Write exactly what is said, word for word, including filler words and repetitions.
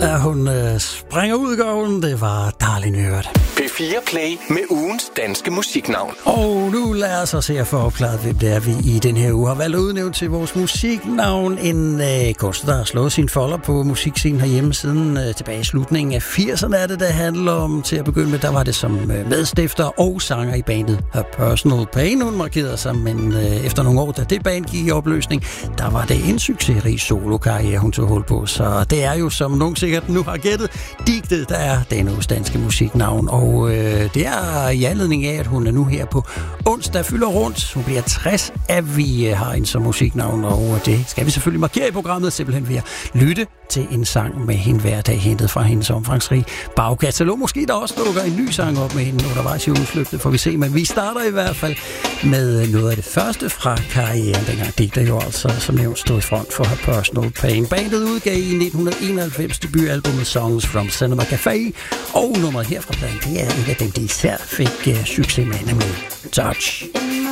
Ja, hun øh, springer ud i gården. Det var Darlene Hørt. P fire Play med ugens danske musiknavn. Og nu lad os se at få opklaret, hvem det er, vi i den her uge har valgt at udnævne til vores musiknavn. En øh, kunstner, der har slået sin folder på musikscenen herhjemme siden øh, tilbage i slutningen af firserne er det, der handler om. Til at begynde med, der var det som øh, medstifter og sanger i bandet Her Personal Pain. Hun markerede sig, men øh, efter nogle år, da det band gik i opløsning, der var det en succesrig solokarriere, hun tog hold på. Så det er jo, som nogen sikkert nu har gættet, digtet, der er denne uges danske musiknavn. Og øh, det er i anledning af, at hun er nu her på onsdag fylder rundt. Hun bliver tres, at vi øh, har en som musiknavn, og det skal vi selvfølgelig markere i programmet, simpelthen ved at lytte til en sang med hende hver dag, hentet fra hendes omfangsrige bagkatalog. Måske der også dukker en ny sang op med hende undervejs i ugens løb, det får vi se, men vi starter i hvert fald med noget af det første fra karrieren. Dengang digter jo altså, som nævnt, stod i front for Her Personal Pain. Bandet udgav i nitten enoghalvfems debutalbummet Songs from Cinema Café, og nummeret her fra pladen, det er et af dem, de især fik uh, succes med, nemlig Touch.